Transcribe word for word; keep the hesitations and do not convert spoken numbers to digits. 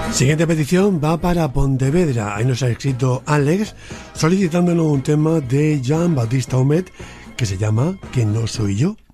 Siguiente petición va para Pontevedra. Ahí nos ha escrito Alex solicitándonos un tema de Jean Baptiste Humet que se llama Que no soy yo.